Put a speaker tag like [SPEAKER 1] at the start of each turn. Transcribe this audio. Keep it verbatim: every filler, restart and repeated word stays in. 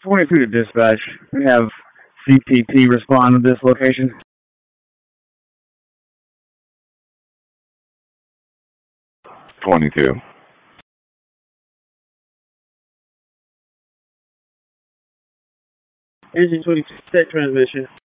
[SPEAKER 1] twenty-two to dispatch. We have C P T respond to this location.
[SPEAKER 2] twenty-two.
[SPEAKER 1] Engine twenty-two, set transmission.